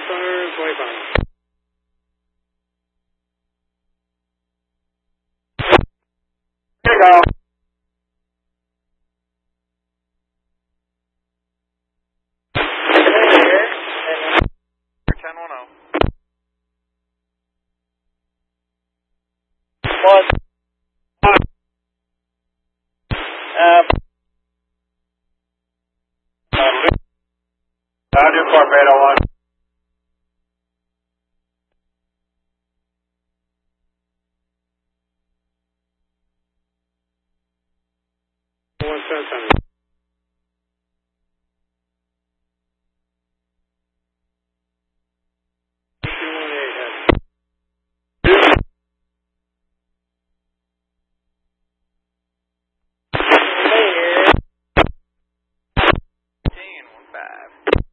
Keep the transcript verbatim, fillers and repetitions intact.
hundred twenty-five. Here you go. ten one oh. One. Um, I'll do Corbeto one. One cent. One five.